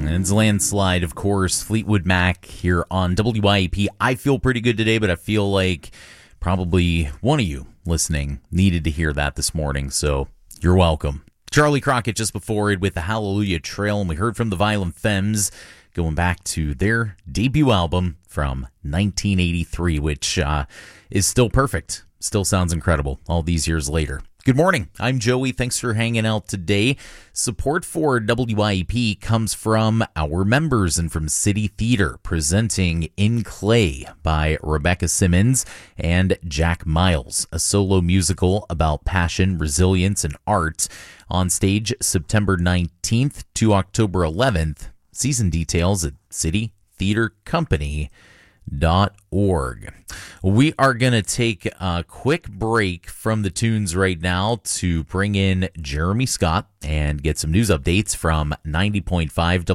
It's Landslide, of course. Fleetwood Mac here on WYAP. I feel pretty good today, but I feel like probably one of you listening needed to hear that this morning, so you're welcome. Charlie Crockett just before it with the Hallelujah Trail, and we heard from the Violent Femmes going back to their debut album from 1983, which is still perfect. Still sounds incredible all these years later. Good morning. I'm Joey. Thanks for hanging out today. Support for WIEP comes from our members and from City Theater, presenting In Clay by Rebecca Simmons and Jack Miles, a solo musical about passion, resilience, and art, on stage September 19th to October 11th. Season details at citytheatercompany.org. We are going to take a quick break from the tunes right now to bring in Jeremy Scott and get some news updates from 90.5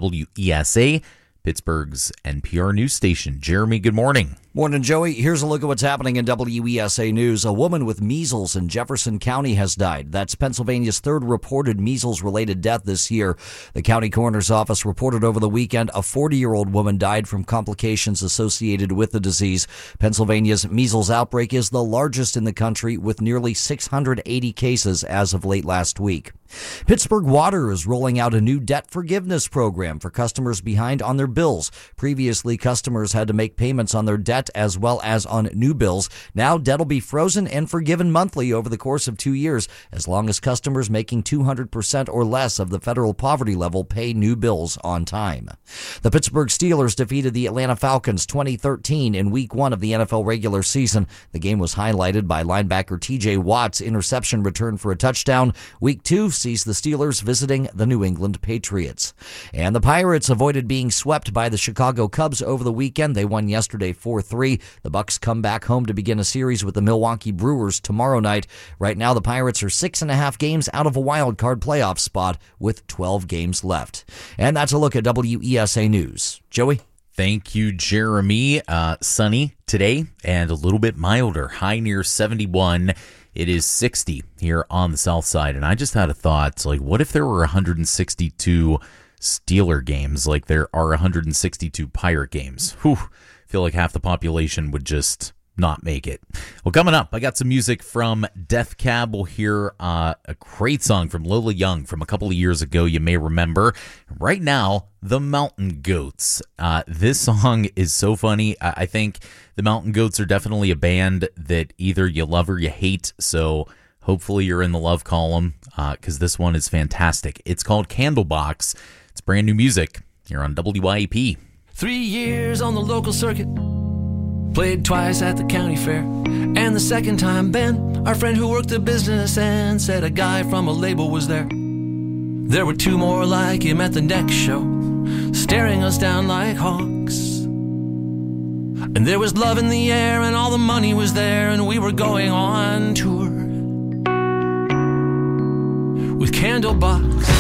WESA, Pittsburgh's NPR news station. Jeremy, good morning. Morning, Joey. Here's a look at what's happening in WESA News. A woman with measles in Jefferson County has died. That's Pennsylvania's third reported measles-related death this year. The county coroner's office reported over the weekend a 40-year-old woman died from complications associated with the disease. Pennsylvania's measles outbreak is the largest in the country, with nearly 680 cases as of late last week. Pittsburgh Water is rolling out a new debt forgiveness program for customers behind on their bills. Previously, customers had to make payments on their debt as well as on new bills. Now, debt will be frozen and forgiven monthly over the course of 2 years, as long as customers making 200% or less of the federal poverty level pay new bills on time. The Pittsburgh Steelers defeated the Atlanta Falcons 2013 in Week 1 of the NFL regular season. The game was highlighted by linebacker TJ Watt's interception return for a touchdown. Week 2 sees the Steelers visiting the New England Patriots. And the Pirates avoided being swept by the Chicago Cubs over the weekend. They won yesterday 4-3. The Bucks come back home to begin a series with the Milwaukee Brewers tomorrow night. Right now, the Pirates are 6.5 games out of a wild card playoff spot with 12 games left. And that's a look at WESA News. Joey? Thank you, Jeremy. Sunny today and a little bit milder. High near 71. It is 60 here on the south side. And I just had a thought, like, what if there were 162 Steeler games like there are 162 Pirate games? Whew. I feel like half the population would just not make it. Well, coming up, I got some music from Death Cab. We'll hear a great song from Lola Young from a couple of years ago, you may remember. Right now, the Mountain Goats. This song is so funny. I think the Mountain Goats are definitely a band that either you love or you hate, so hopefully you're in the love column, because this one is fantastic. It's called Candlebox. It's brand new music here on WYAP. 3 years on the local circuit, played twice at the county fair, and the second time Ben, our friend who worked the business end, said a guy from a label was there. There were 2 more like him at the next show, staring us down like hawks. And there was love in the air and all the money was there, and we were going on tour with Candlebox.